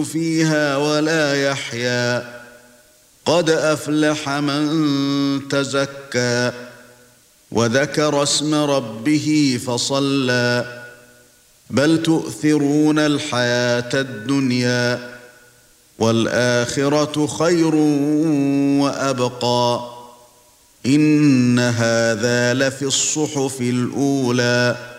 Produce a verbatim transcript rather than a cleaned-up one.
فيها ولا يحيا قد أفلح من تزكى وذكر اسم ربه فصلى بل تؤثرون الحياة الدنيا والآخرة خير وأبقى إن هذا لفي الصحف الأولى